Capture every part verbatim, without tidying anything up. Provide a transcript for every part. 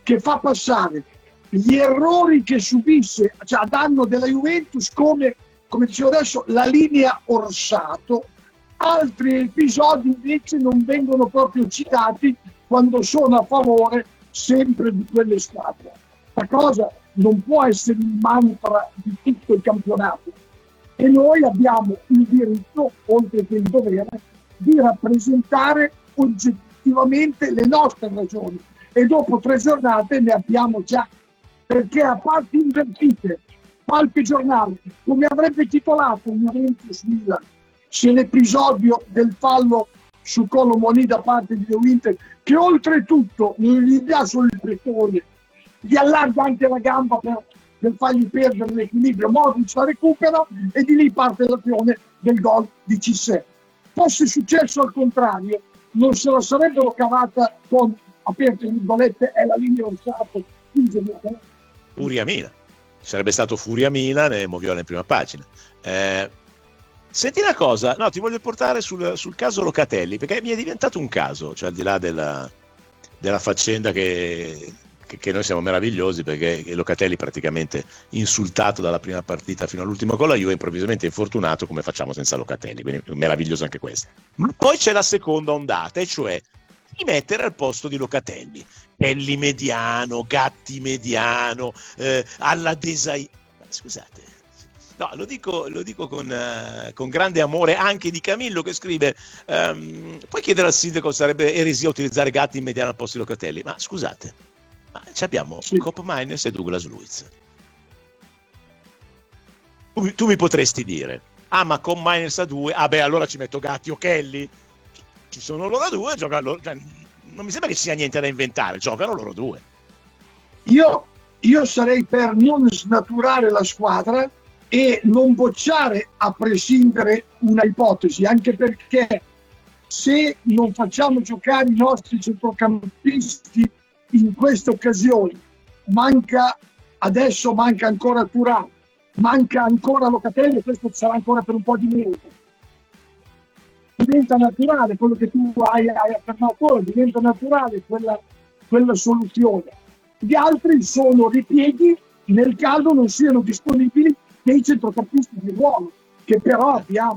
che fa passare gli errori che subisse, cioè a danno della Juventus, come, come dicevo adesso, la linea Orsato. Altri episodi invece non vengono proprio citati quando sono a favore sempre di quelle squadre. La cosa non può essere il mantra di tutto il campionato, e noi abbiamo il diritto, oltre che il dovere, di rappresentare oggettivamente le nostre ragioni, e dopo tre giornate ne abbiamo già, perché a parti invertite qualche giornale, come avrebbe titolato un Juventus Milan se l'episodio del fallo su Colomoni da parte di De Winter, che oltretutto non gli dà solo il pretore, gli allarga anche la gamba per, per fargli perdere l'equilibrio, Modric la recupera e di lì parte l'azione del gol di Cissé. Fosse successo al contrario, non se la sarebbero cavata con, aperte virgolette, è la linea Orsato. Furia Milan, sarebbe stato Furia Milan e Moviola in prima pagina. Eh, senti una cosa, no, ti voglio portare sul, sul caso Locatelli, perché mi è diventato un caso, cioè al di là della, della faccenda che, che, che noi siamo meravigliosi, perché Locatelli praticamente insultato dalla prima partita fino all'ultimo con la Juve, improvvisamente infortunato, come facciamo senza Locatelli, quindi meraviglioso anche questo. Ma poi c'è la seconda ondata, e cioè di mettere al posto di Locatelli Kelly mediano, Gatti mediano, eh, alla Desai. Scusate, no, lo dico, lo dico con, uh, con grande amore anche di Camillo, che scrive: um, puoi chiedere al sindaco se sarebbe eresia utilizzare Gatti in mediano al posto di Locatelli? Ma scusate, ma abbiamo sì. Cop Miners e Douglas Luiz. Tu, tu mi potresti dire: ah, ma con Miners a due, ah beh, allora ci metto Gatti o Kelly. Ci sono loro due, giocano, cioè, non mi sembra che ci sia niente da inventare, giocano loro due. Io, io sarei per non snaturare la squadra e non bocciare a prescindere una ipotesi, anche perché se non facciamo giocare i nostri centrocampisti in queste occasioni, manca adesso manca ancora Thuram, manca ancora Locatelli, questo sarà ancora per un po' di minuti. Diventa naturale quello che tu hai, hai affermato, diventa naturale quella, quella soluzione. Gli altri sono ripieghi nel caso non siano disponibili dei centrocampisti di ruolo, che però abbiamo.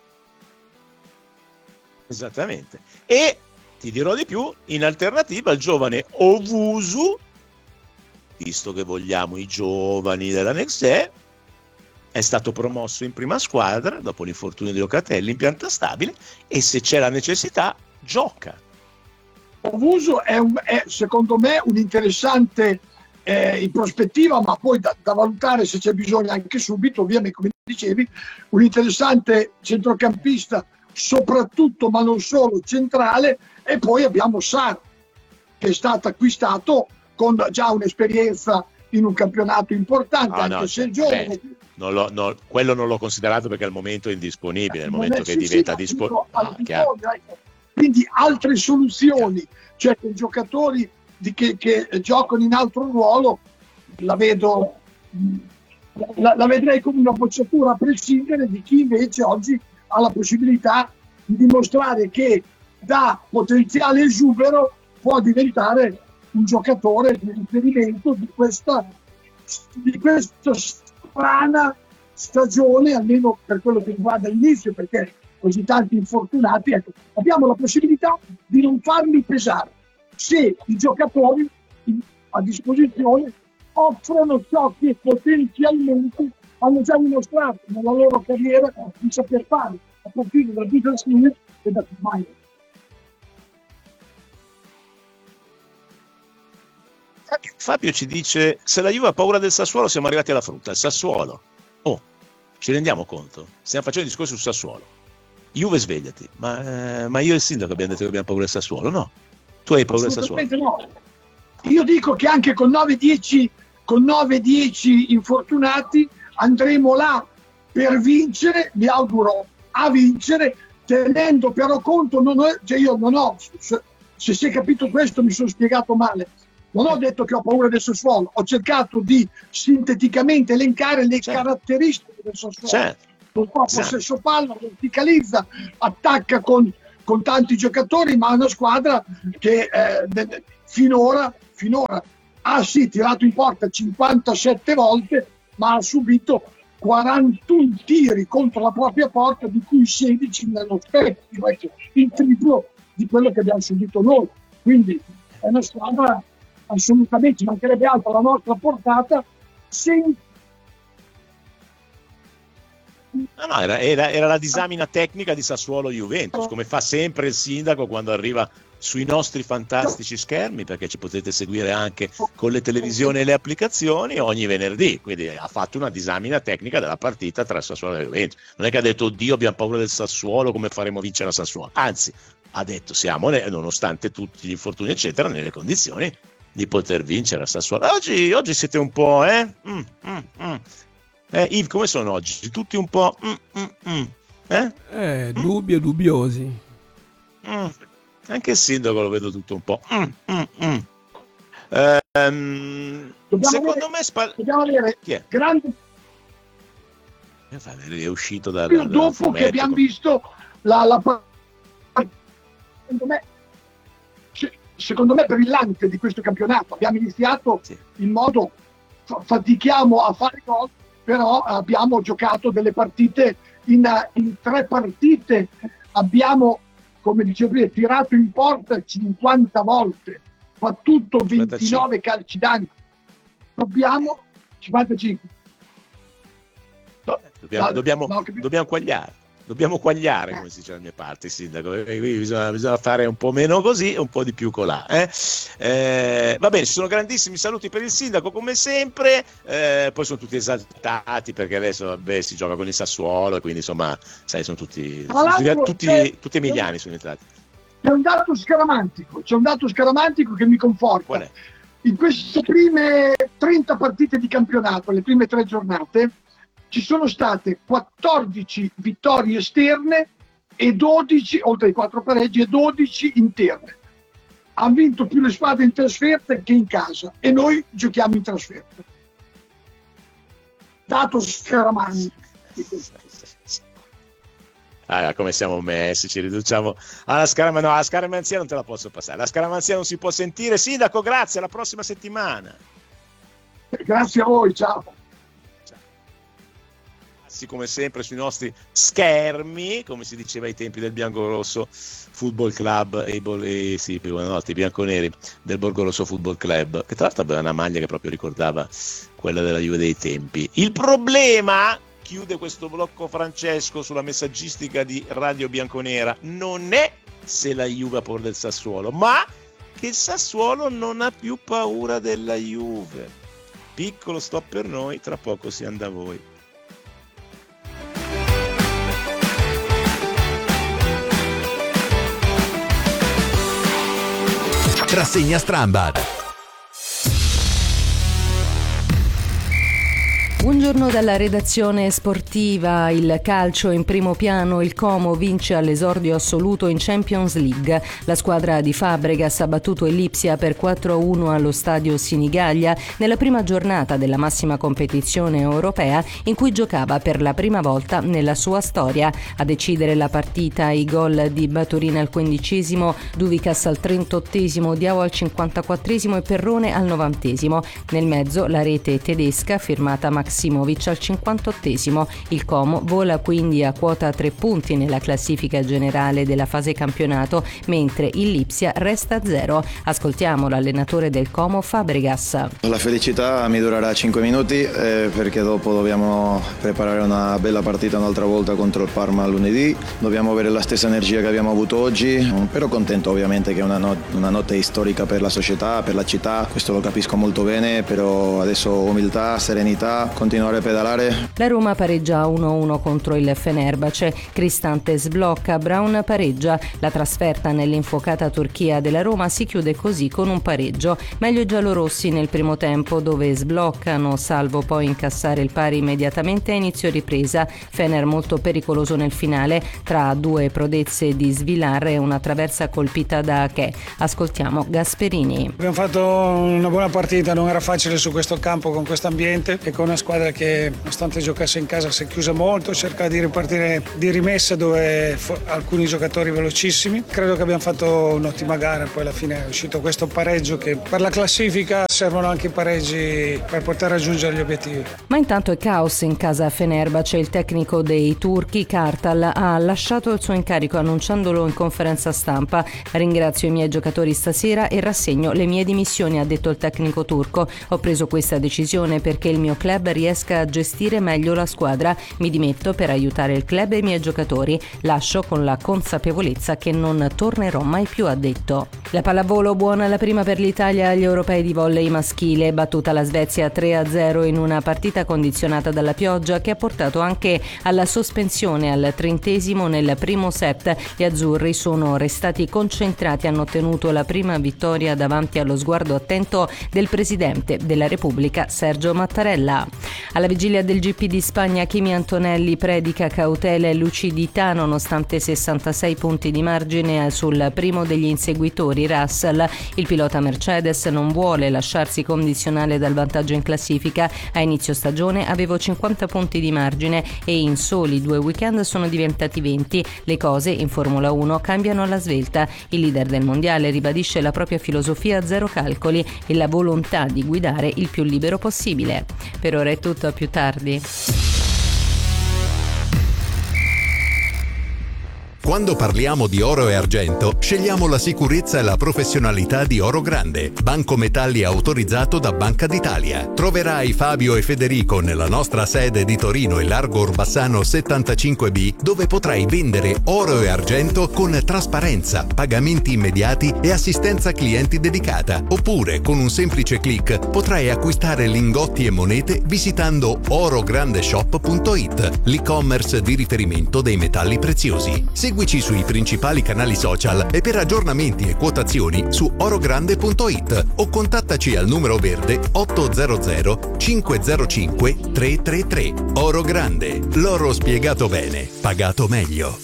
Esattamente. E ti dirò di più, in alternativa al giovane Owusu, visto che vogliamo i giovani della Next Gen, è stato promosso in prima squadra dopo l'infortunio di Locatelli in pianta stabile, e se c'è la necessità gioca. Owusu è, un, è secondo me un interessante eh, in prospettiva, ma poi da, da valutare se c'è bisogno anche subito, ovviamente, come dicevi, un interessante centrocampista, soprattutto ma non solo centrale. E poi abbiamo Sarr, che è stato acquistato con già un'esperienza in un campionato importante, ah, anche no, se è giovane. Non lo, no, quello non l'ho considerato perché al momento è indisponibile, nel non momento è, che sì, diventa sì, disponibile. Ah, ecco. Quindi altre soluzioni, cioè con giocatori di che, che giocano in altro ruolo, la vedo, la, la vedrei come una bocciatura, a prescindere di chi invece oggi ha la possibilità di dimostrare che da potenziale esubero può diventare un giocatore di riferimento di questa, di questa strana stagione, almeno per quello che riguarda l'inizio, perché così tanti infortunati, ecco, abbiamo la possibilità di non farli pesare se i giocatori a disposizione offrono ciò che potenzialmente hanno già dimostrato nella loro carriera di saper fare, a partire da Beatles e da Miner. Fabio ci dice: se la Juve ha paura del Sassuolo, siamo arrivati alla frutta. Il Sassuolo, oh, ci rendiamo conto? Stiamo facendo discorsi sul Sassuolo. Juve, svegliati. Ma, eh, ma io e il sindaco abbiamo detto che abbiamo paura del Sassuolo, no? Tu hai paura del Sassuolo? No. Io dico che anche con nove dieci con nove dieci infortunati andremo là per vincere, mi auguro a vincere, tenendo però conto, non ho, cioè io non ho, se, se si è capito questo mi sono spiegato male. Non ho detto che ho paura del Sassuolo, ho cercato di sinteticamente elencare le certo. caratteristiche del Sassuolo. Certo. Un po' possesso palla, verticalizza, attacca con, con tanti giocatori, ma è una squadra che eh, finora, finora ha sì tirato in porta cinquantasette volte, ma ha subito quarantuno tiri contro la propria porta, di cui sedici nello specchio, il triplo di quello che abbiamo subito noi. Quindi è una squadra assolutamente, ci mancherebbe altro alla nostra portata. Sen- No, no, era, era, era la disamina tecnica di Sassuolo-Juventus, come fa sempre il sindaco quando arriva sui nostri fantastici schermi, perché ci potete seguire anche con le televisioni e le applicazioni ogni venerdì. Quindi ha fatto una disamina tecnica della partita tra Sassuolo e Juventus. Non è che ha detto oddio abbiamo paura del Sassuolo, come faremo vincere la Sassuolo, anzi ha detto siamo, nonostante tutti gli infortuni eccetera, nelle condizioni di poter vincere la Sassuolo. Oggi, oggi siete un po' eh? Mm, mm, mm. Eh, Yves, come sono oggi? Tutti un po' mm, mm, mm. Eh? Eh, dubbi e dubbiosi. Mm. Anche il sindaco lo vedo tutto un po'. Mm, mm, mm. Ehm, secondo avere, me spa- dobbiamo avere chi è? grande È uscito da, più da, dopo fumetto. Che abbiamo visto la, la secondo me secondo me brillante di questo campionato. Abbiamo iniziato sì. in modo fatichiamo a fare gol, però abbiamo giocato delle partite in, in tre partite abbiamo, come dicevo prima, tirato in porta cinquanta volte, battuto ventinove calci d'angolo. Dobbiamo cinquantacinque. No, dobbiamo, no, dobbiamo, no, dobbiamo quagliare. Dobbiamo quagliare, come si dice dalle mie parti, sindaco. E quindi bisogna, bisogna fare un po' meno così e un po' di più colà. Eh? Eh, va bene, ci sono grandissimi saluti per il sindaco, come sempre. Eh, poi sono tutti esaltati perché adesso vabbè, si gioca con il Sassuolo, e quindi insomma, sai, sono tutti, tutti, tutti, tutti emiliani sono entrati. C'è un dato scaramantico, c'è un dato scaramantico che mi conforta. Qual è? In queste prime trenta partite di campionato, le prime tre giornate, ci sono state quattordici vittorie esterne e dodici, oltre ai quattro pareggi, e dodici interne. Ha vinto più le squadre in trasferta che in casa e noi giochiamo in trasferta. Dato scaramantico. Ah, come siamo messi, ci riduciamo alla scaramanzia. No, la scaramanzia non te la posso passare. La scaramanzia non si può sentire. Sindaco, grazie, alla prossima settimana. Grazie a voi, ciao. Come sempre sui nostri schermi, come si diceva ai tempi del Biancorosso Football Club e, e sì, buonanotte, i bianconeri del Borgorosso Football Club, che tra l'altro aveva una maglia che proprio ricordava quella della Juve dei tempi. Il problema, chiude questo blocco Francesco sulla messaggistica di Radio Bianconera, non è se la Juve ha paura del Sassuolo, ma che il Sassuolo non ha più paura della Juve. Piccolo stop per noi, tra poco si anda a voi. Rassegna Strambad. Buongiorno dalla redazione sportiva. Il calcio in primo piano, il Como vince all'esordio assoluto in Champions League. La squadra di Fabregas ha battuto il Lipsia per quattro a uno allo stadio Sinigaglia nella prima giornata della massima competizione europea in cui giocava per la prima volta nella sua storia. A decidere la partita i gol di Baturin al quindicesimo, Duvicas al trentottesimo, Diao al cinquantaquattresimo e Perrone al novantesimo. Nel mezzo la rete tedesca firmata Max Simovic al cinquantottesimo. Il Como vola quindi a quota tre punti nella classifica generale della fase campionato, mentre il Lipsia resta a zero. Ascoltiamo l'allenatore del Como, Fabregas. La felicità mi durerà cinque minuti eh, perché dopo dobbiamo preparare una bella partita un'altra volta contro il Parma lunedì. Dobbiamo avere la stessa energia che abbiamo avuto oggi, però contento ovviamente che è una, not- una notte storica per la società, per la città, questo lo capisco molto bene, però adesso umiltà, serenità, continuare a pedalare. La Roma pareggia uno a uno contro il Fenerbahce, Cristante sblocca, Brown pareggia. La trasferta nell'infuocata Turchia della Roma si chiude così con un pareggio. Meglio i giallorossi nel primo tempo, dove sbloccano salvo poi incassare il pari immediatamente a inizio ripresa. Fener molto pericoloso nel finale tra due prodezze di Svilar e una traversa colpita da Ache. Ascoltiamo Gasperini. Abbiamo fatto una buona partita, non era facile su questo campo con questo ambiente e con una squadra squadra che nonostante giocasse in casa si è chiusa molto, cerca di ripartire di rimessa dove fo- alcuni giocatori velocissimi. Credo che abbiamo fatto un'ottima gara, poi alla fine è uscito questo pareggio che per la classifica servono anche i pareggi per poter raggiungere gli obiettivi. Ma intanto è caos in casa Fenerbahce. Il tecnico dei turchi Kartal ha lasciato il suo incarico annunciandolo in conferenza stampa. Ringrazio i miei giocatori stasera e rassegno le mie dimissioni, ha detto il tecnico turco. Ho preso questa decisione perché il mio club riesca a gestire meglio la squadra. Mi dimetto per aiutare il club e i miei giocatori. Lascio con la consapevolezza che non tornerò mai più, ha detto. La pallavolo, buona la prima per l'Italia agli europei di volley maschile. Battuta la Svezia tre a zero in una partita condizionata dalla pioggia che ha portato anche alla sospensione al trentesimo nel primo set. Gli azzurri sono restati concentrati, hanno ottenuto la prima vittoria davanti allo sguardo attento del presidente della Repubblica Sergio Mattarella. Alla vigilia del G P di Spagna, Kimi Antonelli predica cautela e lucidità nonostante sessantasei punti di margine sul primo degli inseguitori Russell. Il pilota Mercedes non vuole lasciarsi condizionare dal vantaggio in classifica. A inizio stagione avevo cinquanta punti di margine e in soli due weekend sono diventati venti. Le cose in Formula uno cambiano alla svelta. Il leader del mondiale ribadisce la propria filosofia zero calcoli e la volontà di guidare il più libero possibile. Per ora è tutto, a più tardi. Quando parliamo di oro e argento, scegliamo la sicurezza e la professionalità di Oro Grande, banco metalli autorizzato da Banca d'Italia. Troverai Fabio e Federico nella nostra sede di Torino e Largo Orbassano settantacinque B, dove potrai vendere oro e argento con trasparenza, pagamenti immediati e assistenza clienti dedicata. Oppure, con un semplice click, potrai acquistare lingotti e monete visitando orograndeshop punto it, l'e-commerce di riferimento dei metalli preziosi. Seguici sui principali canali social e per aggiornamenti e quotazioni su orogrande punto it o contattaci al numero verde ottocento cinquecentocinque trecentotrentatré. Oro Grande, l'oro spiegato bene, pagato meglio.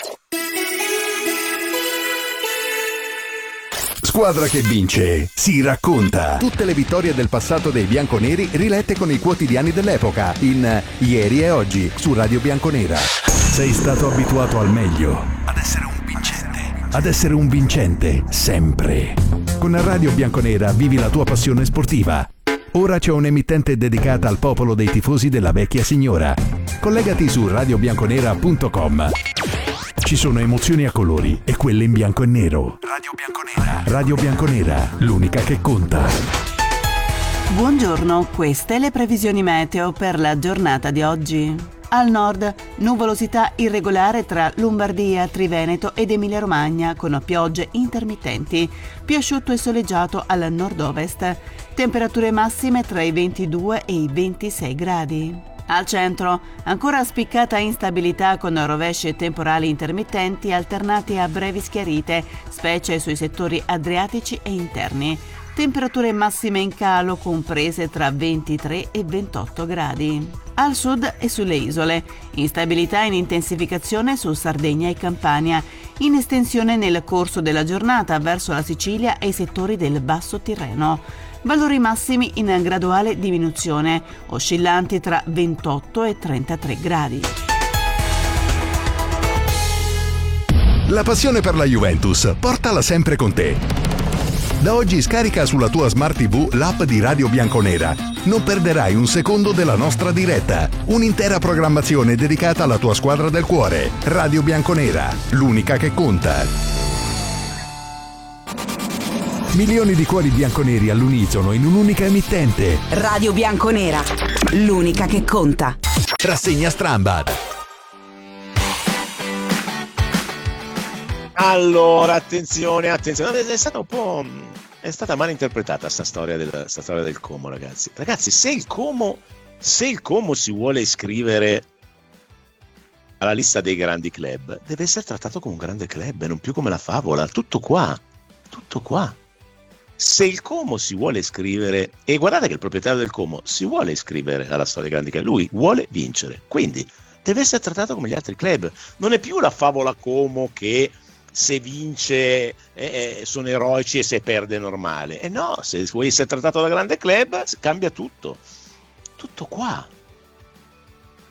Squadra che vince si racconta. Tutte le vittorie del passato dei bianconeri rilette con i quotidiani dell'epoca in Ieri e Oggi su Radio Bianconera. Sei stato abituato al meglio, ad essere un vincente, ad essere un vincente sempre. Con Radio Bianconera vivi la tua passione sportiva. Ora c'è un'emittente dedicata al popolo dei tifosi della vecchia signora. Collegati su radio bianconera punto com. Ci sono emozioni a colori e quelle in bianco e nero. Radio Bianconera. Radio Bianconera, l'unica che conta. Buongiorno, queste le previsioni meteo per la giornata di oggi. Al nord, nuvolosità irregolare tra Lombardia, Triveneto ed Emilia-Romagna con piogge intermittenti. Più asciutto e soleggiato al nord-ovest. Temperature massime tra i ventidue e i ventisei gradi. Al centro, ancora spiccata instabilità con rovesci e temporali intermittenti alternati a brevi schiarite, specie sui settori adriatici e interni. Temperature massime in calo comprese tra ventitré e ventotto gradi. Al sud e sulle isole, instabilità in intensificazione su Sardegna e Campania, in estensione nel corso della giornata verso la Sicilia e i settori del Basso Tirreno. Valori massimi in graduale diminuzione, oscillanti tra ventotto e trentatré gradi. La passione per la Juventus, portala sempre con te. Da oggi scarica sulla tua Smart tivù l'app di Radio Bianconera. Non perderai un secondo della nostra diretta. Un'intera programmazione dedicata alla tua squadra del cuore. Radio Bianconera, l'unica che conta. Milioni di cuori bianconeri all'unisono in un'unica emittente. Radio Bianconera, l'unica che conta. Rassegna Strambad. Allora, attenzione, attenzione, è stata un po', è stata mal interpretata sta storia del, sta storia del Como, ragazzi. Ragazzi, se il Como, se il Como si vuole iscrivere alla lista dei grandi club, deve essere trattato come un grande club e non più come la favola. Tutto qua, tutto qua. Se il Como si vuole iscrivere, e guardate che il proprietario del Como si vuole iscrivere alla storia dei grandi club, lui vuole vincere, quindi deve essere trattato come gli altri club. Non è più la favola Como che se vince eh, sono eroici e se perde è normale. E no, se vuoi essere trattato da grande club cambia tutto. Tutto qua.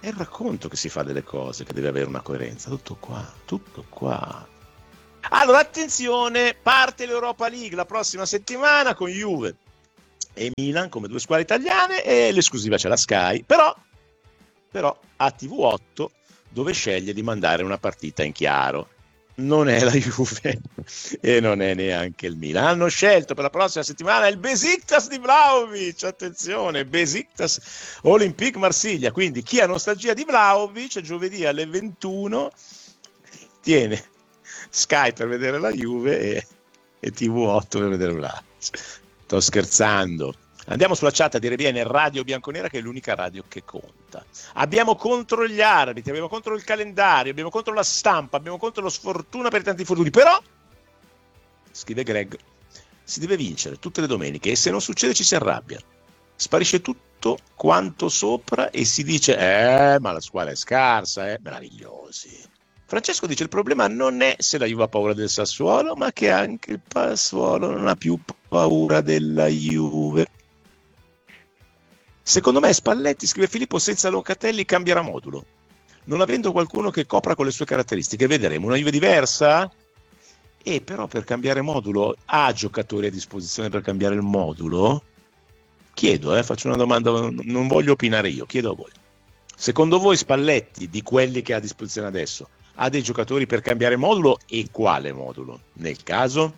È il racconto che si fa delle cose, che deve avere una coerenza. Tutto qua, tutto qua. Allora, attenzione, parte l'Europa League la prossima settimana con Juve e Milan come due squadre italiane, e l'esclusiva c'è la Sky, però, però ha T V otto, dove sceglie di mandare una partita in chiaro. Non è la Juve e non è neanche il Milan. Hanno scelto per la prossima settimana il Besiktas di Vlahovic. Attenzione, Besiktas Olympique Marsiglia. Quindi chi ha nostalgia di Vlahovic, giovedì alle ventuno tiene Sky per vedere la Juve e, e T V otto per vedere Vlahovic. Sto scherzando. Andiamo sulla chat a dire bene Radio Bianconera, che è l'unica radio che conta. Abbiamo contro gli arbitri, abbiamo contro il calendario, abbiamo contro la stampa, abbiamo contro lo sfortuna per tanti infortuni. Però, scrive Greg, si deve vincere tutte le domeniche e se non succede ci si arrabbia. Sparisce tutto quanto sopra e si dice eh, ma la squadra è scarsa, eh. Meravigliosi. Francesco dice il problema non è se la Juve ha paura del Sassuolo, ma che anche il Sassuolo non ha più paura della Juve. Secondo me Spalletti, scrive Filippo, senza Locatelli cambierà modulo. Non avendo qualcuno che copra con le sue caratteristiche, vedremo una Juve diversa? E però per cambiare modulo, ha giocatori a disposizione per cambiare il modulo? Chiedo, eh, faccio una domanda, non voglio opinare io, chiedo a voi. Secondo voi Spalletti, di quelli che ha a disposizione adesso, ha dei giocatori per cambiare modulo, e quale modulo? Nel caso?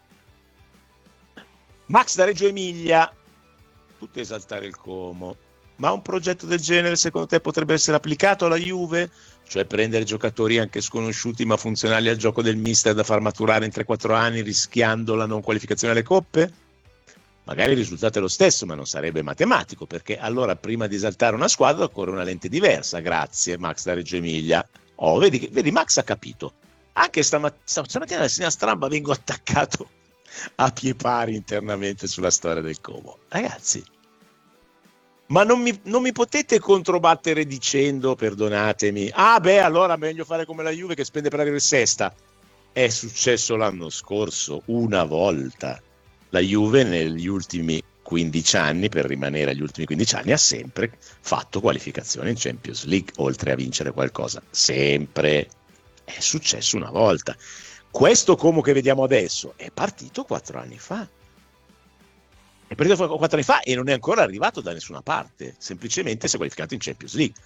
Max da Reggio Emilia, tutto esaltare il Como, ma un progetto del genere secondo te potrebbe essere applicato alla Juve? Cioè prendere giocatori anche sconosciuti ma funzionali al gioco del mister da far maturare in tre quattro anni rischiando la non qualificazione alle coppe? Magari il risultato è lo stesso, ma non sarebbe matematico, perché allora prima di esaltare una squadra occorre una lente diversa. Grazie Max da Reggio Emilia. Oh, vedi, vedi Max ha capito. Anche stamat- stamattina alla segna stramba vengo attaccato a pie pari internamente sulla storia del Como. Ragazzi, ma non mi, non mi potete controbattere dicendo, perdonatemi, ah beh, allora meglio fare come la Juve che spende per arrivare sesta. È successo l'anno scorso, una volta. La Juve negli ultimi quindici anni, per rimanere agli ultimi quindici anni, ha sempre fatto qualificazione in Champions League, oltre a vincere qualcosa. Sempre. È successo una volta. Questo Como che vediamo adesso è partito quattro anni fa. È partito quattro anni fa e non è ancora arrivato da nessuna parte. Semplicemente si è qualificato in Champions League.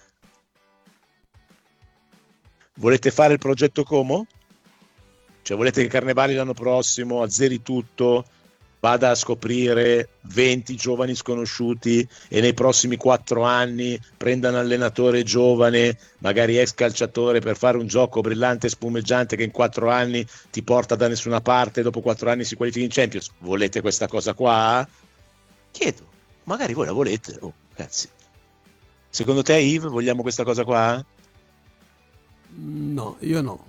Volete fare il progetto Como? Cioè volete che Carnevali l'anno prossimo azzeri tutto, vada a scoprire venti giovani sconosciuti e nei prossimi quattro anni prenda un allenatore giovane, magari ex calciatore, per fare un gioco brillante e spumeggiante che in quattro anni ti porta da nessuna parte e dopo quattro anni si qualifica in Champions? Volete questa cosa qua? Chiedo, magari voi la volete. Oh, ragazzi, secondo te Yves vogliamo questa cosa qua? No, io no.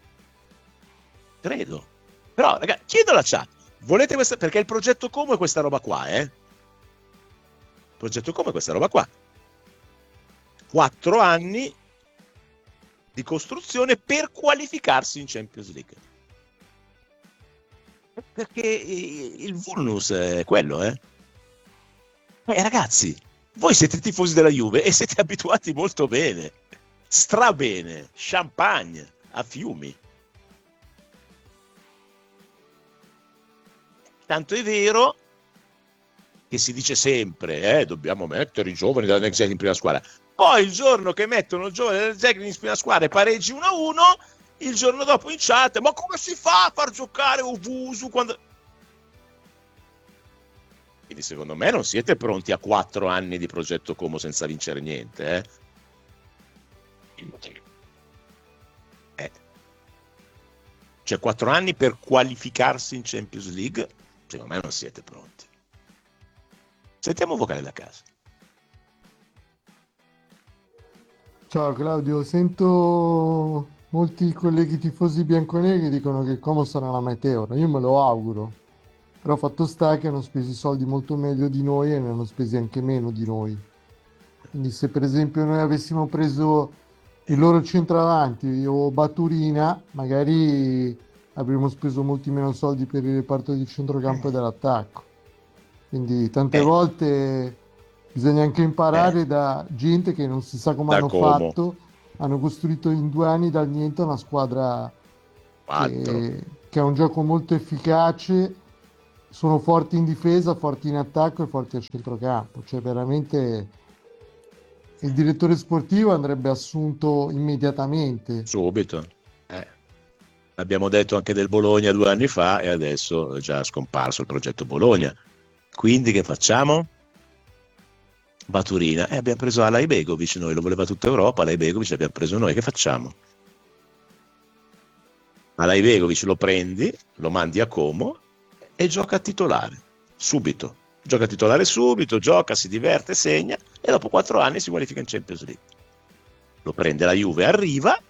Credo. Però ragazzi, chiedo alla chat. Volete questa? Perché il progetto Como è questa roba qua, eh? Il progetto Como è questa roba qua. Quattro anni di costruzione per qualificarsi in Champions League. Perché il vulnus è quello, eh? Eh, ragazzi, voi siete tifosi della Juve e siete abituati molto bene, strabene, champagne a fiumi. Tanto è vero che si dice sempre, eh, dobbiamo mettere i giovani della Next Gen in prima squadra. Poi il giorno che mettono il giovane della Next Gen in prima squadra e pareggi uno a uno, il giorno dopo in chat, ma come si fa a far giocare Owusu quando... Quindi secondo me non siete pronti a quattro anni di progetto Como senza vincere niente, eh? eh. Cioè quattro anni per qualificarsi in Champions League, secondo me non siete pronti. Sentiamo un vocale da casa. Ciao Claudio, sento molti colleghi tifosi bianconeri che dicono che il Como sarà la meteora. Io me lo auguro, però fatto sta che hanno speso i soldi molto meglio di noi e ne hanno spesi anche meno di noi. Quindi se per esempio noi avessimo preso il loro centravanti o Baturina, magari avremmo speso molti meno soldi per il reparto di centrocampo e dell'attacco. Quindi tante eh. volte bisogna anche imparare eh. da gente che non si sa come da hanno Como. fatto, hanno costruito in due anni dal niente una squadra che, che ha un gioco molto efficace, sono forti in difesa, forti in attacco e forti a centrocampo, cioè veramente il direttore sportivo andrebbe assunto immediatamente. Subito. Eh. L'abbiamo detto anche del Bologna due anni fa e adesso è già scomparso il progetto Bologna. Quindi che facciamo? Baturina. E eh, abbiamo preso Alay Begovic, noi lo voleva tutta Europa, Alay Begovic l'abbiamo preso noi, che facciamo? Alay Begovic lo prendi, lo mandi a Como e gioca a titolare, subito. Gioca a titolare subito, gioca, si diverte, segna e dopo quattro anni si qualifica in Champions League. Lo prende la Juve, arriva,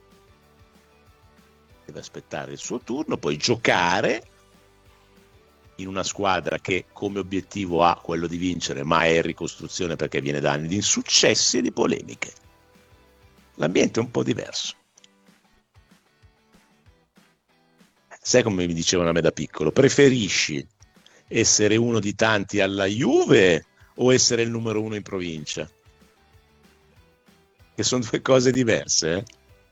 deve aspettare il suo turno, poi giocare in una squadra che come obiettivo ha quello di vincere, ma è in ricostruzione perché viene da anni di insuccessi e di polemiche. L'ambiente è un po' diverso. Sai come mi dicevano a me da piccolo? Preferisci essere uno di tanti alla Juve o essere il numero uno in provincia? Che sono due cose diverse, eh?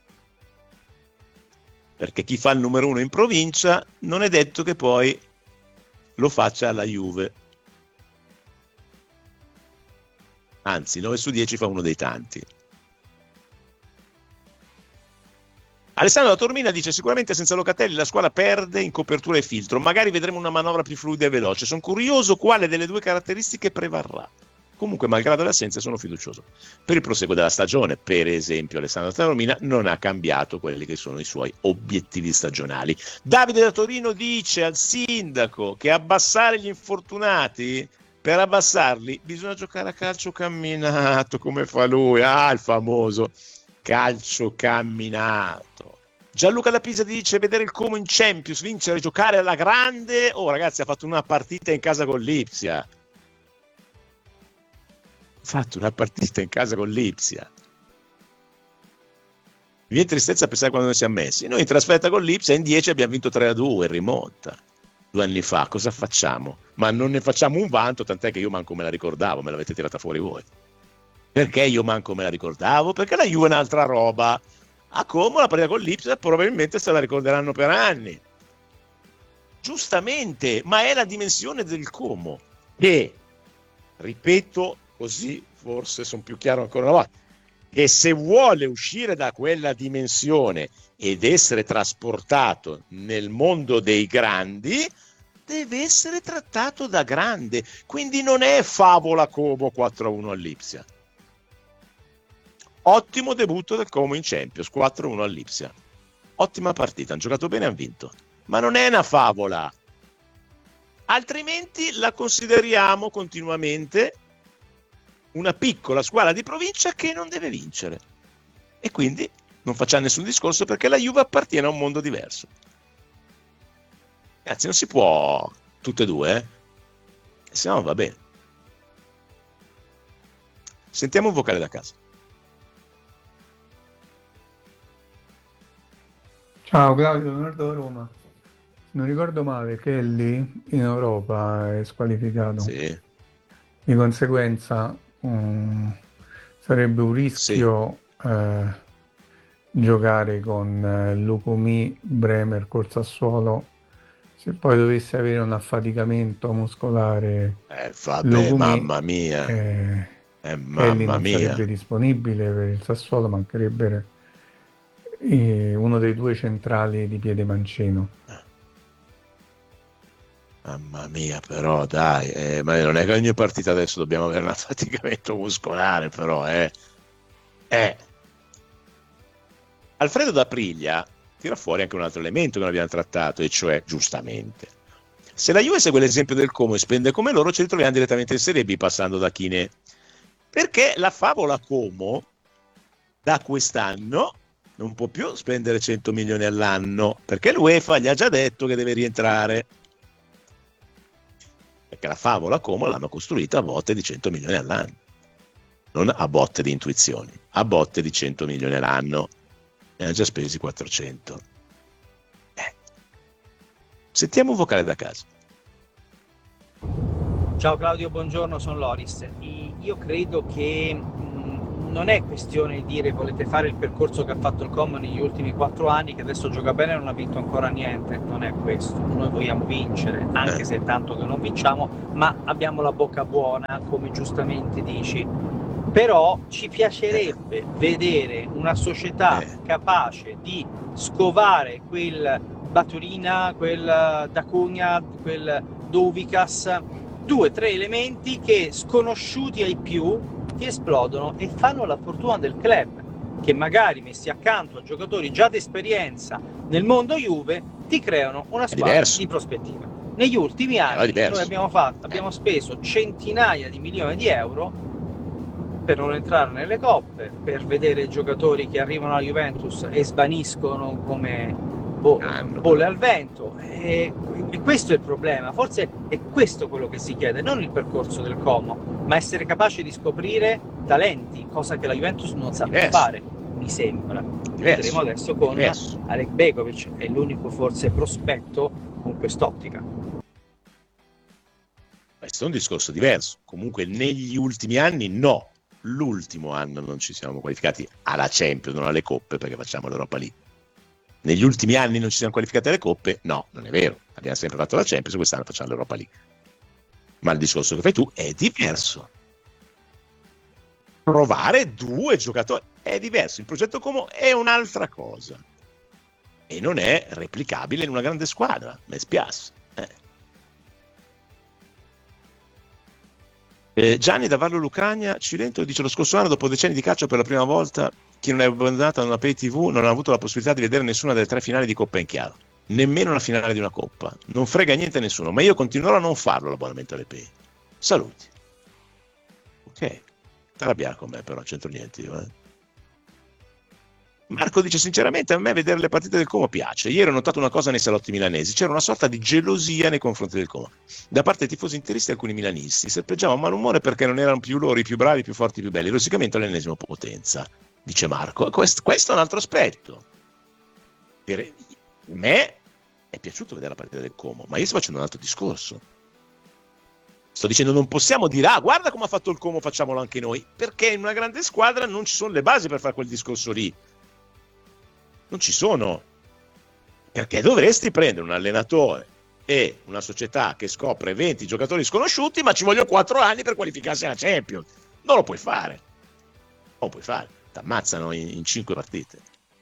Perché chi fa il numero uno in provincia non è detto che poi lo faccia alla Juve. Anzi, nove su dieci fa uno dei tanti. Alessandro da Tormina dice: sicuramente senza Locatelli la squadra perde in copertura e filtro, magari vedremo una manovra più fluida e veloce, sono curioso quale delle due caratteristiche prevarrà. Comunque, malgrado le assenze, sono fiducioso. Per il proseguo della stagione, per esempio, Alessandro da Tormina non ha cambiato quelli che sono i suoi obiettivi stagionali. Davide da Torino dice al sindaco che abbassare gli infortunati, per abbassarli bisogna giocare a calcio camminato, come fa lui, ah, il famoso calcio camminato. Gianluca da Pisa dice: vedere il Como in Champions, vincere, giocare alla grande. Oh ragazzi, ha fatto una partita in casa con l'Ipsia. Ha fatto una partita in casa con l'Ipsia. Mi viene tristezza a pensare quando noi siamo messi. Noi in trasferta con l'Ipsia in dieci abbiamo vinto tre a due in rimonta. Due anni fa, cosa facciamo? Ma non ne facciamo un vanto, tant'è che io manco me la ricordavo, me l'avete tirata fuori voi. Perché io manco me la ricordavo? Perché la Juve è un'altra roba. A Como la partita con l'Ipsia probabilmente se la ricorderanno per anni. Giustamente, ma è la dimensione del Como che, ripeto, così forse sono più chiaro ancora una volta, che se vuole uscire da quella dimensione ed essere trasportato nel mondo dei grandi, deve essere trattato da grande. Quindi non è favola Como quattro a uno all'Ipsia. Ottimo debutto del Como in Champions, quattro a uno all'Ipsia. Ottima partita, hanno giocato bene e hanno vinto. Ma non è una favola. Altrimenti la consideriamo continuamente una piccola squadra di provincia che non deve vincere. E quindi non facciamo nessun discorso perché la Juve appartiene a un mondo diverso. Ragazzi, non si può tutte e due, eh? Se no va bene. Sentiamo un vocale da casa. Ciao Claudio, Nord Roma. Non ricordo male, Kelly in Europa è squalificato. Sì. Di conseguenza um, sarebbe un rischio sì. eh, giocare con eh, Lukumi, Bremer, col Sassuolo. Se poi dovesse avere un affaticamento muscolare, eh, vabbè, Lukumi, mamma mia, eh, eh, mamma non mia. sarebbe disponibile per il Sassuolo, mancherebbe eh, uno dei due centrali di piede mancino. Mamma mia, però dai, eh, ma non è che ogni partita adesso dobbiamo avere un affaticamento muscolare, però eh. eh. Alfredo D'Aprilia tira fuori anche un altro elemento che non abbiamo trattato, e cioè, giustamente, se la Juve segue l'esempio del Como e spende come loro, ci ritroviamo direttamente in Serie B passando da Chine, perché la favola Como da quest'anno non può più spendere cento milioni all'anno, perché l'UEFA gli ha già detto che deve rientrare, perché la favola Como l'hanno costruita a botte di cento milioni all'anno, non a botte di intuizioni, a botte di cento milioni all'anno, ne hanno già spesi quattrocento. Eh. Sentiamo un vocale da casa. Ciao Claudio, buongiorno, sono Loris. Io credo che mh, non è questione di dire volete fare il percorso che ha fatto il Como negli ultimi quattro anni, che adesso gioca bene e non ha vinto ancora niente. Non è questo. Noi vogliamo vincere, anche se è tanto che non vinciamo, ma abbiamo la bocca buona, come giustamente dici. Però ci piacerebbe vedere una società capace di scovare quel Baturina, quel D'Acunha, quel Douvikas, due, tre elementi che, sconosciuti ai più, ti esplodono e fanno la fortuna del club, che magari messi accanto a giocatori già d'esperienza nel mondo Juve ti creano una squadra di prospettiva. Negli ultimi anni noi abbiamo, fatto, abbiamo speso centinaia di milioni di euro per non entrare nelle coppe, per vedere giocatori che arrivano alla Juventus e svaniscono come bo- bolle al vento, e, e questo è il problema. Forse è questo quello che si chiede, non il percorso del Como, ma essere capaci di scoprire talenti, cosa che la Juventus non sa più fare, mi sembra. Vedremo adesso con Diverso. Alek Begovic, è l'unico forse prospetto con quest'ottica. Questo è un discorso diverso. Comunque negli ultimi anni no. L'ultimo anno non ci siamo qualificati alla Champions, non alle coppe, perché facciamo l'Europa League. Negli ultimi anni non ci siamo qualificati alle coppe? No, non è vero. Abbiamo sempre fatto la Champions e quest'anno facciamo l'Europa League. Ma il discorso che fai tu è diverso. Provare due giocatori è diverso. Il progetto Como è un'altra cosa. E non è replicabile in una grande squadra. Mi spiace. Eh. Eh, Gianni da Vallo Lucania, Cilento, dice: lo scorso anno, dopo decenni di calcio, per la prima volta chi non è abbandonato a una pay tivù non ha avuto la possibilità di vedere nessuna delle tre finali di Coppa in chiaro, nemmeno una finale di una Coppa. Non frega niente a nessuno, ma io continuerò a non farlo l'abbonamento alle pay. Saluti. Ok, arrabbiare con me, però c'entro niente io, eh. Marco dice: sinceramente a me vedere le partite del Como piace. Ieri ho notato una cosa nei salotti milanesi: c'era una sorta di gelosia nei confronti del Como da parte dei tifosi interisti e alcuni milanisti. Serpeggiavano malumore perché non erano più loro i più bravi, i più forti, i più belli. Rosicamento all'ennesima potenza, dice Marco. Questo, questo è un altro aspetto. Per me è piaciuto vedere la partita del Como, ma io sto facendo un altro discorso. Sto dicendo: non possiamo dire ah guarda come ha fatto il Como, facciamolo anche noi, perché in una grande squadra non ci sono le basi per fare quel discorso lì. Non ci sono, perché dovresti prendere un allenatore e una società che scopre venti giocatori sconosciuti, ma ci vogliono quattro anni per qualificarsi alla Champions. Non lo puoi fare, non lo puoi fare, ti ammazzano in, in cinque partite.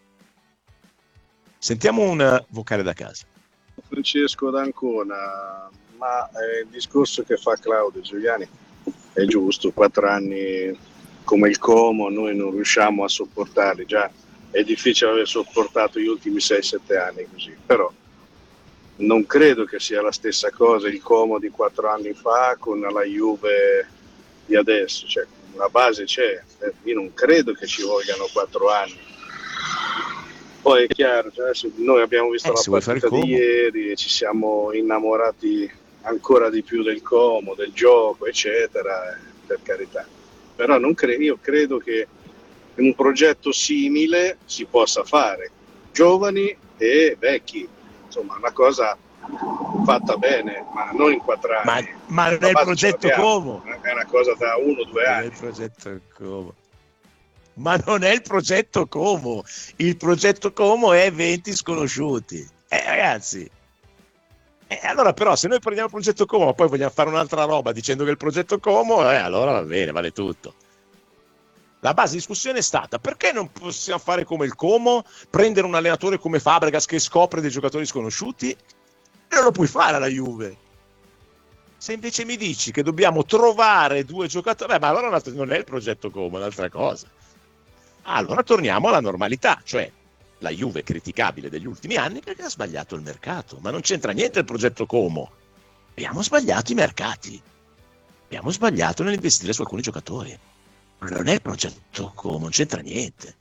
Sentiamo un vocale da casa. Francesco d'Ancona, ma eh, il discorso che fa Claudio Giuliani è giusto. Quattro anni come il Como noi non riusciamo a sopportarli, già è difficile aver sopportato gli ultimi sei sette anni così, però non credo che sia la stessa cosa il Como di quattro anni fa con la Juve di adesso, cioè la base c'è, io non credo che ci vogliano quattro anni. Poi è chiaro, cioè, noi abbiamo visto eh, la partita di ieri e ci siamo innamorati ancora di più del Como, del gioco, eccetera, per carità, però non cre- io credo che un progetto simile si possa fare, giovani e vecchi, insomma una cosa fatta bene, ma non in quattro anni. Ma, ma non è il progetto Como, è una cosa da uno o due anni. È il progetto Como. Ma non è il progetto Como, il progetto Como è venti sconosciuti. Eh ragazzi, eh, allora però se noi prendiamo il progetto Como ma poi vogliamo fare un'altra roba dicendo che il progetto Como, eh, allora va bene, vale tutto. La base di discussione è stata: perché non possiamo fare come il Como, prendere un allenatore come Fabregas che scopre dei giocatori sconosciuti? E non lo puoi fare alla Juve. Se invece mi dici che dobbiamo trovare due giocatori, beh, ma allora non è il progetto Como, è un'altra cosa. Allora torniamo alla normalità, cioè la Juve criticabile degli ultimi anni perché ha sbagliato il mercato, ma non c'entra niente il progetto Como. Abbiamo sbagliato i mercati, abbiamo sbagliato nell'investire su alcuni giocatori. Non è il progetto Como, non c'entra niente.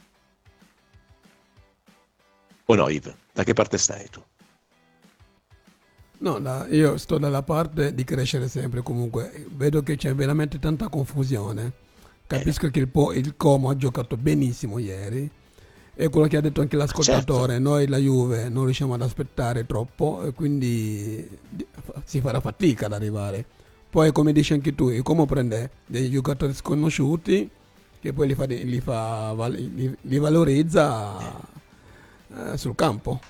O no, Yves? Da che parte stai tu? No, la, io sto dalla parte di crescere sempre comunque. Vedo che c'è veramente tanta confusione. Capisco eh. che il, po- il Como ha giocato benissimo ieri. E quello che ha detto anche l'ascoltatore, certo. Noi la Juve non riusciamo ad aspettare troppo e quindi si farà fatica ad arrivare. Poi, come dici anche tu, come prende dei giocatori sconosciuti che poi li, fa, li, fa, li, li valorizza eh, sul campo.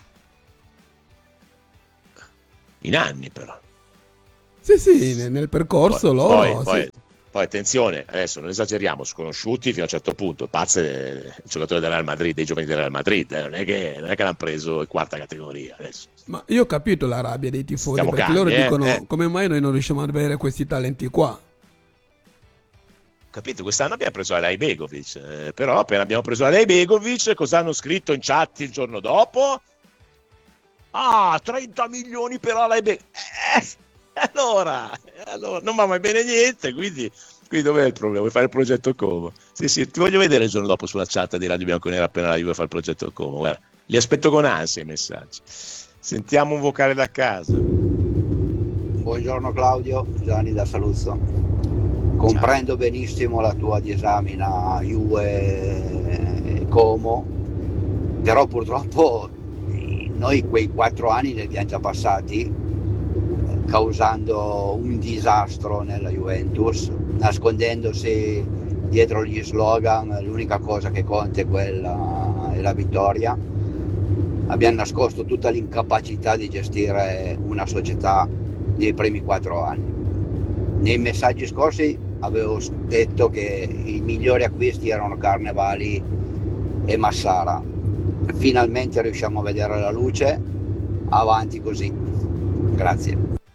In anni però. Sì, sì, nel, nel percorso poi, loro... Poi, sì. poi, poi attenzione, adesso non esageriamo, sconosciuti fino a un certo punto, pazze il giocatore del Real Madrid, dei giovani del Real Madrid, eh, non, è che, non è che l'hanno preso in quarta categoria adesso. Ma io ho capito la rabbia dei tifosi, Stiamo perché calmi, loro eh, dicono eh. come mai noi non riusciamo ad avere questi talenti qua. Capito? Quest'anno abbiamo preso Alej Begovic, eh, però appena abbiamo preso Alej Begovic, cosa hanno scritto in chat il giorno dopo? Ah, trenta milioni per Alej Begovic. Eh, allora, allora, non va mai bene niente, quindi, quindi dov'è il problema? Vuoi fare il progetto Como? Sì, sì, ti voglio vedere il giorno dopo sulla chat di Radio Bianconera appena la Juve fa il progetto Como. Guarda, li aspetto con ansia i messaggi. Sentiamo un vocale da casa. Buongiorno Claudio, Gianni da Saluzzo. Comprendo benissimo la tua disamina Juve Como, però purtroppo noi quei quattro anni li abbiamo già passati, causando un disastro nella Juventus, nascondendosi dietro gli slogan l'unica cosa che conta è quella è la vittoria. Abbiamo nascosto tutta l'incapacità di gestire una società nei primi quattro anni. Nei messaggi scorsi avevo detto che i migliori acquisti erano Carnevali e Massara. Finalmente riusciamo a vedere la luce, avanti così. Grazie.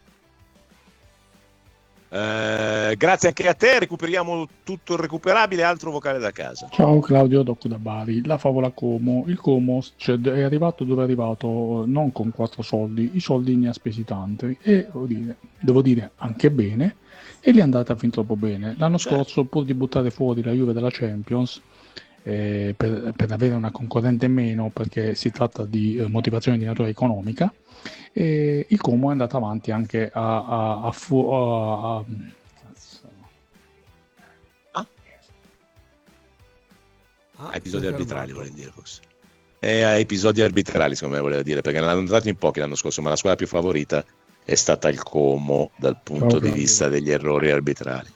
Eh, grazie anche a te, recuperiamo tutto il recuperabile, altro vocale da casa. Ciao Claudio, Docco da Bari. La favola Como, il Como cioè, è arrivato dove è arrivato non con quattro soldi, i soldi ne ha spesi tanti e devo dire, devo dire anche bene, e gli è andata fin troppo bene. L'anno scorso, pur di buttare fuori la Juve dalla Champions eh, per, per avere una concorrente in meno, perché si tratta di eh, motivazione di natura economica, e il Como è andato avanti anche a, a, a, fu- a, a Ah, episodi arbitrali vuole dire forse. E a episodi arbitrali secondo me voleva dire, perché ne hanno entrati in pochi l'anno scorso, ma la squadra più favorita è stata il Como dal punto Okay. di vista degli errori arbitrali.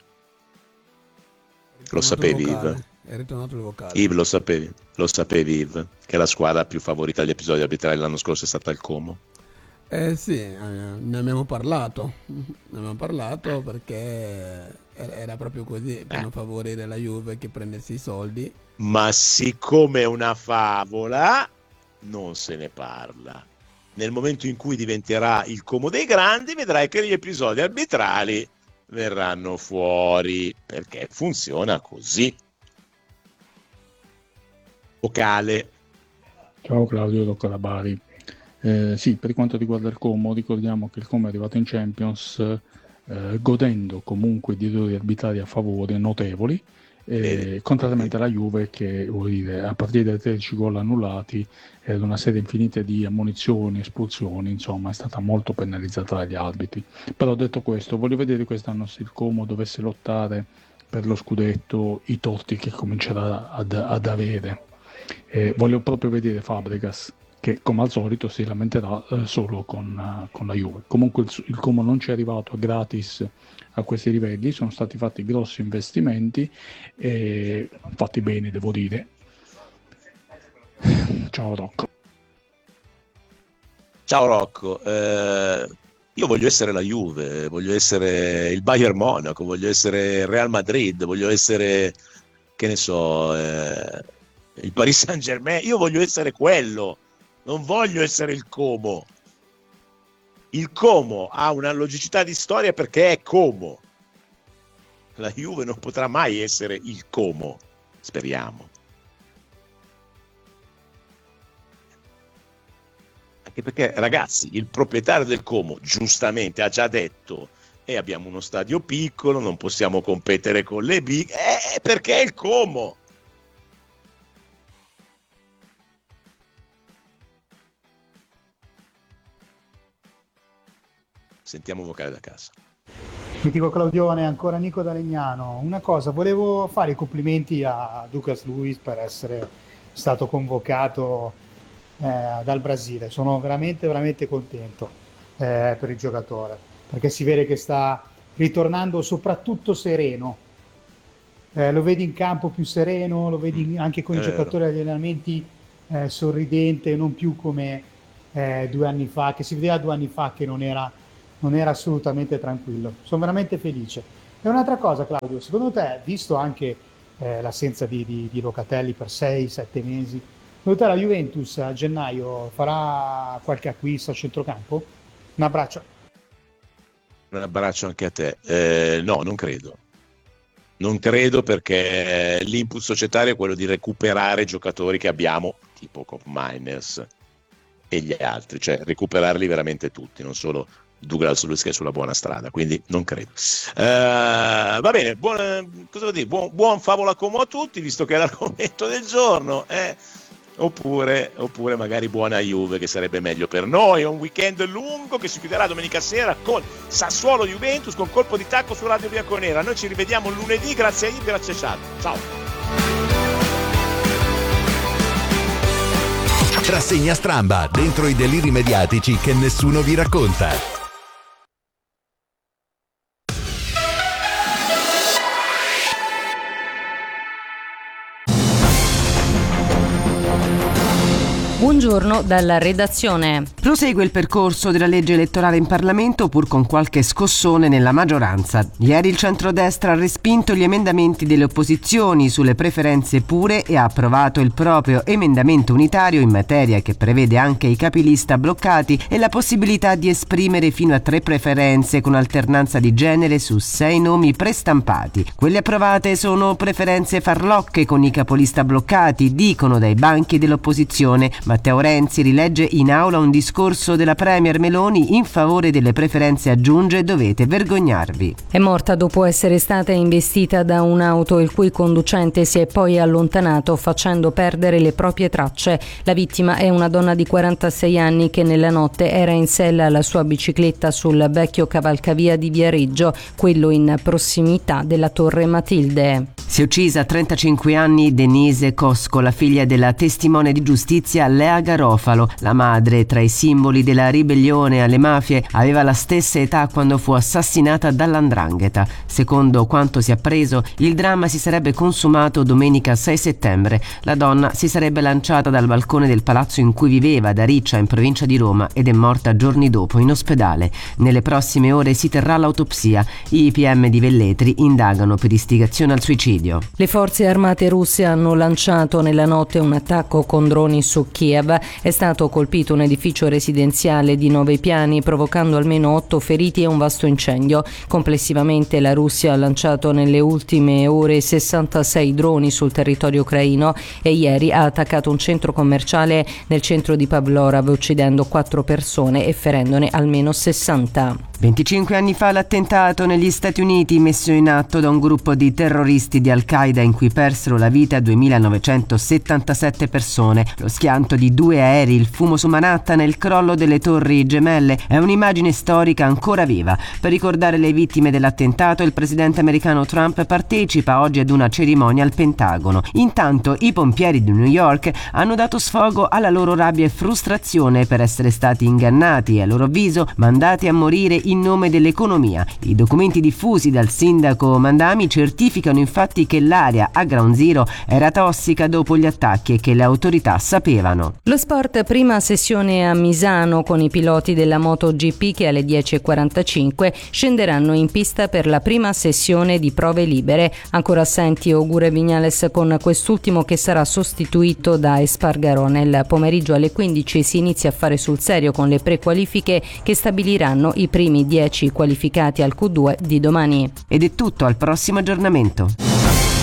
Lo sapevi, Yves? È ritornato il vocale. Yves, lo sapevi? Lo sapevi, Yves? Che la squadra più favorita degli episodi arbitrali l'anno scorso è stata il Como? Eh sì, eh, ne abbiamo parlato, ne abbiamo parlato perché era era proprio così, per non favorire la Juve che prendesse i soldi. Ma siccome è una favola, non se ne parla. Nel momento in cui diventerà il Como dei grandi, vedrai che gli episodi arbitrali verranno fuori, perché funziona così. Vocale. Ciao Claudio, Docco da Bari. Eh, sì, per quanto riguarda il Como, ricordiamo che il Como è arrivato in Champions eh, godendo comunque di errori arbitrari a favore notevoli, eh, contrariamente alla Juve che, vuol dire, a partire dai tredici gol annullati ed una serie infinita di ammonizioni, espulsioni, insomma è stata molto penalizzata dagli arbitri. Però detto questo, voglio vedere quest'anno se il Como dovesse lottare per lo scudetto, i torti che comincerà ad, ad avere. Eh, voglio proprio vedere Fabregas, che come al solito si lamenterà eh, solo con, uh, con la Juve. Comunque il, il Como non ci è arrivato gratis a questi livelli, sono stati fatti grossi investimenti e fatti bene, devo dire. Ciao Rocco. Ciao Rocco, eh, io voglio essere la Juve, voglio essere il Bayern Monaco, voglio essere il Real Madrid, voglio essere, che ne so, eh, il Paris Saint Germain, io voglio essere quello. Non voglio essere il Como. Il Como ha una logicità di storia perché è Como. La Juve non potrà mai essere il Como, speriamo. Anche perché, ragazzi, il proprietario del Como giustamente ha già detto e eh, abbiamo uno stadio piccolo, non possiamo competere con le big, eh, perché è il Como. Sentiamo un vocale da casa. Mitico Claudione, ancora Nico da Legnano. Una cosa, volevo fare i complimenti a Lucas Luis per essere stato convocato eh, dal Brasile. Sono veramente veramente contento eh, per il giocatore, perché si vede che sta ritornando soprattutto sereno. Eh, lo vedi in campo più sereno, lo vedi anche con i giocatori agli allenamenti eh, sorridente, non più come eh, due anni fa, che si vedeva due anni fa che non era, non era assolutamente tranquillo. Sono veramente felice. E un'altra cosa, Claudio, secondo te, visto anche eh, l'assenza di, di, di Locatelli per sei sette mesi, secondo te la Juventus a gennaio farà qualche acquisto a centrocampo? Un abbraccio. Un abbraccio anche a te. Eh, no, non credo. Non credo, perché l'input societario è quello di recuperare giocatori che abbiamo, tipo Kopp Miners e gli altri, cioè recuperarli veramente tutti, non solo Douglas Luiz, che è sulla buona strada, quindi non credo. Uh, va bene, buon, cosa vuol dire? Buon, buon favola como a tutti, visto che è l'argomento del giorno. Eh? Oppure, oppure magari buona Juve, che sarebbe meglio per noi. È un weekend lungo che si chiuderà domenica sera con Sassuolo Juventus, con colpo di tacco su Radio Bianconera. Noi ci rivediamo lunedì, grazie a Yves, grazie a Chad. Ciao. Rassegna Stramba, dentro i deliri mediatici che nessuno vi racconta. Buongiorno dalla redazione. Prosegue il percorso della legge elettorale in Parlamento, pur con qualche scossone nella maggioranza. Ieri il centrodestra ha respinto gli emendamenti delle opposizioni sulle preferenze pure e ha approvato il proprio emendamento unitario in materia, che prevede anche i capilista bloccati e la possibilità di esprimere fino a tre preferenze con alternanza di genere su sei nomi prestampati. Quelle approvate sono preferenze farlocche con i capolista bloccati, dicono dai banchi dell'opposizione. Matteo Renzi rilegge in aula un discorso della premier Meloni in favore delle preferenze, aggiunge: dovete vergognarvi. È morta dopo essere stata investita da un'auto il cui conducente si è poi allontanato facendo perdere le proprie tracce. La vittima è una donna di quarantasei anni che nella notte era in sella alla sua bicicletta sul vecchio cavalcavia di Viareggio, quello in prossimità della Torre Matilde. Si è uccisa a trentacinque anni Denise Cosco, la figlia della testimone di giustizia Lea Garofalo. La madre, tra i simboli della ribellione alle mafie, aveva la stessa età quando fu assassinata dall'Andrangheta. Secondo quanto si è appreso, il dramma si sarebbe consumato domenica sei settembre. La donna si sarebbe lanciata dal balcone del palazzo in cui viveva, ad Ariccia, in provincia di Roma, ed è morta giorni dopo in ospedale. Nelle prossime ore si terrà l'autopsia. I P M di Velletri indagano per istigazione al suicidio. Le forze armate russe hanno lanciato nella notte un attacco con droni su Kiev. È stato colpito un edificio residenziale di nove piani, provocando almeno otto feriti e un vasto incendio. Complessivamente la Russia ha lanciato nelle ultime ore sessantasei droni sul territorio ucraino e ieri ha attaccato un centro commerciale nel centro di Pavlorad, uccidendo quattro persone e ferendone almeno sessanta. venticinque anni fa l'attentato negli Stati Uniti messo in atto da un gruppo di terroristi di Al-Qaeda in cui persero la vita duemilanovecentosettantasette persone. Lo schianto di due aerei, il fumo su Manhattan e il crollo delle torri gemelle è un'immagine storica ancora viva. Per ricordare le vittime dell'attentato, il presidente americano Trump partecipa oggi ad una cerimonia al Pentagono. Intanto i pompieri di New York hanno dato sfogo alla loro rabbia e frustrazione per essere stati ingannati e, a loro avviso, mandati a morire in nome dell'economia. I documenti diffusi dal sindaco Mandami certificano infatti che l'area a Ground Zero era tossica dopo gli attacchi e che le autorità sapevano. Lo sport, prima sessione a Misano con i piloti della MotoGP che alle dieci e quarantacinque scenderanno in pista per la prima sessione di prove libere. Ancora assenti Ogier e Viñales, con quest'ultimo che sarà sostituito da Espargaró. Nel pomeriggio alle quindici si inizia a fare sul serio con le prequalifiche che stabiliranno i primi dieci qualificati al Q due di domani. Ed è tutto, al prossimo aggiornamento.